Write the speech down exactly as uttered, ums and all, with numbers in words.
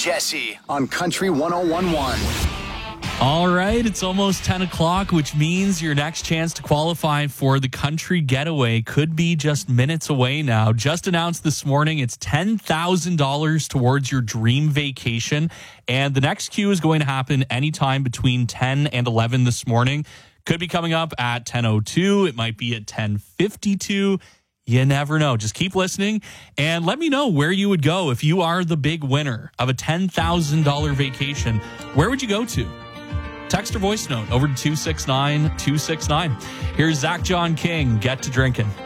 Jesse on Country one oh one point one. All right, it's almost ten o'clock, which means your next chance to qualify for the Country Getaway could be just minutes away now. Just announced this morning, it's ten thousand dollars towards your dream vacation. And the next queue is going to happen anytime between ten and eleven this morning. Could be coming up at ten oh two. It might be at ten fifty-two. You never know. Just keep listening and let me know where you would go if you are the big winner of a ten thousand dollars vacation. Where would you go to? Text or voice note over to two six nine two six nine. Here's Zach John King, Get to Drinking.